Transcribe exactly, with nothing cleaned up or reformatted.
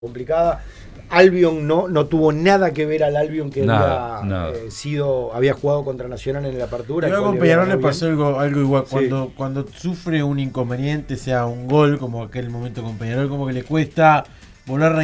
complicada. Albion no, no tuvo nada que ver al Albion que Nada, había nada. Eh, sido, había jugado contra Nacional en la apertura. Yo con Peñarol le pasó algo, algo igual. Sí. Cuando, cuando sufre un inconveniente, sea un gol, como aquel momento con Peñarol, como que le cuesta volver a